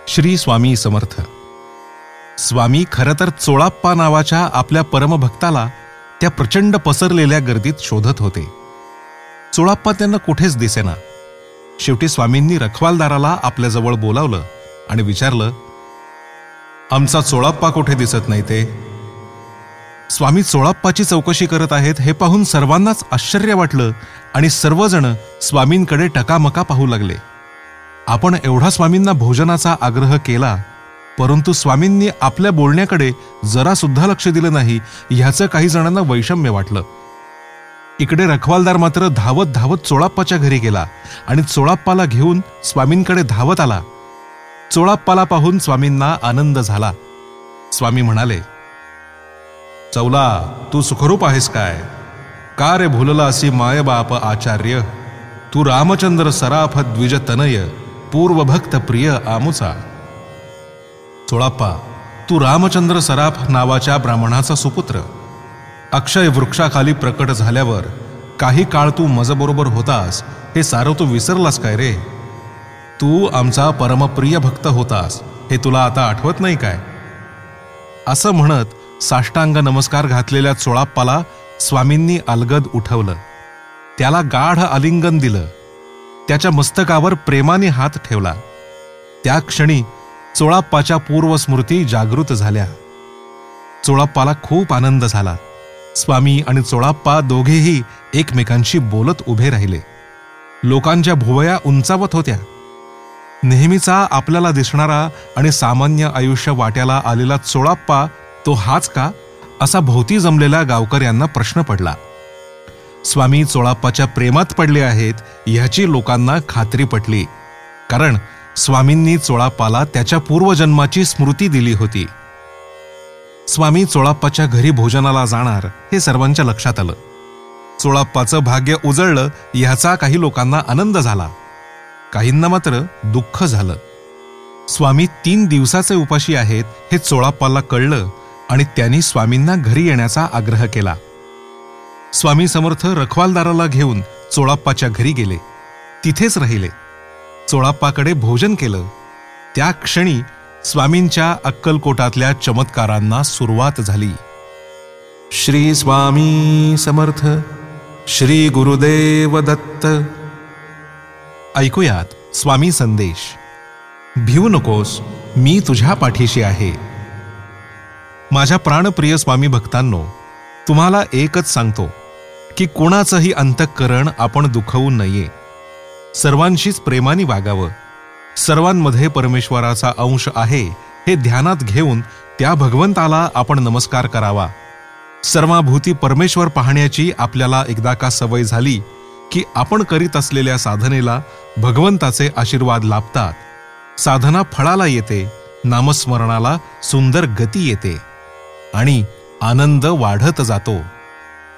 श्री स्वामी समर्थ. स्वामी खरं तर चोळाप्पा नावाच्या आपल्या परमभक्ताला त्या प्रचंड पसरलेल्या गर्दीत शोधत होते. चोळाप्पा त्यांना कुठेच दिसेना. शेवटी स्वामींनी रखवालदाराला आपल्याजवळ बोलावलं आणि विचारलं, आमचा चोळाप्पा कुठे दिसत नाही ते? स्वामी चोळाप्पाची चौकशी करत आहेत हे पाहून सर्वांनाच आश्चर्य वाटलं आणि सर्वजण स्वामींकडे टकामका पाहू लागले. आपण एवढा स्वामींना भोजनाचा आग्रह केला, परंतु स्वामींनी आपल्या बोलण्याकडे जरा सुद्धा लक्ष दिलं नाही, ह्याचं काही जणांना वैषम्य वाटलं. इकडे रखवालदार मात्र धावत धावत चोळाप्पाच्या घरी गेला आणि चोळाप्पाला घेऊन स्वामींकडे धावत आला. चोळाप्पाला पाहून स्वामींना आनंद झाला. स्वामी म्हणाले, चौला, तू सुखरूप आहेस काय? का रे भुलला असी माय बाप आचार्य? तू रामचंद्र सराफ द्विज तनय, पूर्वभक्त प्रिय आमुचा. चोळाप्पा, तू रामचंद्र सराफ नावाच्या ब्राह्मणाचा सुपुत्र. अक्षय वृक्षाखाली प्रकट झाल्यावर काही काळ तू मजबरोबर होतास, हे सारं तू विसरलास काय रे? तू आमचा परमप्रिय भक्त होतास, हे तुला आता आठवत नाही काय? असं म्हणत साष्टांग नमस्कार घातलेल्या चोळाप्पाला स्वामींनी अलगद उठवलं. त्याला गाढ आलिंगन दिलं. त्याच्या मस्तकावर प्रेमाने हात ठेवला. त्या क्षणी चोळाप्पाच्या पूर्वस्मृती जागृत झाल्या. चोळाप्पाला खूप आनंद झाला. स्वामी आणि चोळाप्पा दोघेही एकमेकांशी बोलत उभे राहिले. लोकांच्या भुवया उंचावत होत्या. नेहमीचा आपल्याला दिसणारा आणि सामान्य आयुष्य वाट्याला आलेला चोळाप्पा तो हाच का, असा भोवती जमलेल्या गावकऱ्यांना प्रश्न पडला. स्वामी चोळाप्पाच्या प्रेमात पडले आहेत ह्याची लोकांना खात्री पटली, कारण स्वामींनी चोळाप्पाला त्याच्या पूर्वजन्माची स्मृती दिली होती. स्वामी चोळाप्पाच्या घरी भोजनाला जाणार हे सर्वांच्या लक्षात आलं. चोळाप्पाचं भाग्य उजळलं ह्याचा काही लोकांना आनंद झाला, काहींना मात्र दुःख झालं. स्वामी 3 दिवसाचे उपाशी आहेत हे चोळाप्पाला कळलं आणि त्यांनी स्वामींना घरी येण्याचा आग्रह केला. स्वामी समर्थ रखवालदाराला घेऊन चोळाप्पाच्या घरी गेले. तिथेच राहिले. चोळाप्पाकडे भोजन केलं. त्या क्षणी स्वामींच्या अक्कलकोटातल्या चमत्कारांना सुरुवात झाली. श्री स्वामी समर्थ. श्री गुरुदेव दत्त. ऐकूयात स्वामी संदेश. भिवू नकोस, मी तुझ्या पाठीशी आहे. माझ्या प्राणप्रिय स्वामी भक्तांनो, तुम्हाला एकच सांगतो की कोणाचंही अंतःकरण आपण दुखवू नये. सर्वांशीच प्रेमाने वागावं. सर्वांमध्ये परमेश्वराचा अंश आहे हे ध्यानात घेऊन त्या भगवंताला आपण नमस्कार करावा. सर्वाभूती परमेश्वर पाहण्याची आपल्याला एकदा का सवय झाली की आपण करीत असलेल्या साधनेला भगवंताचे आशीर्वाद लाभतात. साधना फळाला येते, नामस्मरणाला सुंदर गती येते आणि आनंद वाढत जातो.